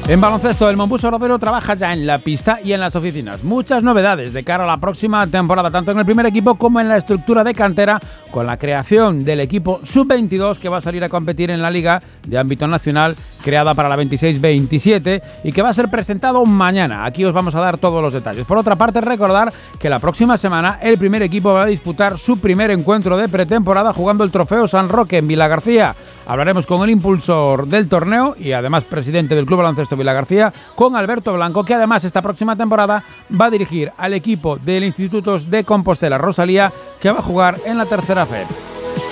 En baloncesto, el Monbus Oradero trabaja ya en la pista y en las oficinas. Muchas novedades de cara a la próxima temporada, tanto en el primer equipo como en la estructura de cantera, con la creación del equipo Sub-22 que va a salir a competir en la Liga de ámbito nacional, creada para la 26-27 y que va a ser presentado mañana. Aquí os vamos a dar todos los detalles. Por otra parte, recordar que la próxima semana el primer equipo va a disputar su primer encuentro de pretemporada jugando el Trofeo San Roque en Vilagarcía. Hablaremos con el impulsor del torneo y además presidente del Club Baloncesto Vilagarcía, con Alberto Blanco, que además esta próxima temporada va a dirigir al equipo del Instituto de Compostela Rosalía, que va a jugar en la tercera FED.